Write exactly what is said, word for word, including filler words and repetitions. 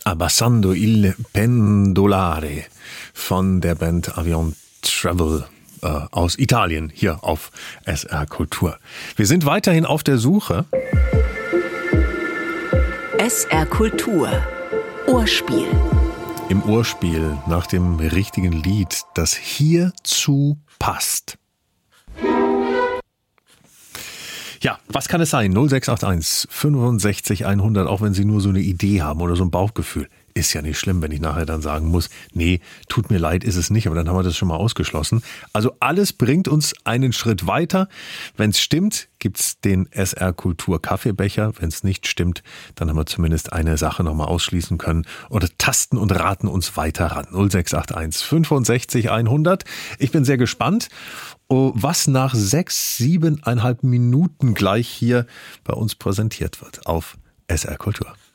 Abbassando il pendolare von der Band Avion Travel äh, aus Italien hier auf S R Kultur. Wir sind weiterhin auf der Suche. S R Kultur. Ohrspiel. Im Ohrspiel nach dem richtigen Lied, das hierzu passt. Ja, was kann es sein? null sechs acht eins fünfundsechzig hundert, auch wenn Sie nur so eine Idee haben oder so ein Bauchgefühl. Ist ja nicht schlimm, wenn ich nachher dann sagen muss, nee, tut mir leid, ist es nicht, aber dann haben wir das schon mal ausgeschlossen. Also alles bringt uns einen Schritt weiter. Wenn es stimmt, gibt's den S R Kultur Kaffeebecher. Wenn es nicht stimmt, dann haben wir zumindest eine Sache nochmal ausschließen können oder tasten und raten uns weiter ran. null sechs acht eins fünfundsechzig hundert. Ich bin sehr gespannt, was nach sechs, siebeneinhalb Minuten gleich hier bei uns präsentiert wird auf S R Kultur.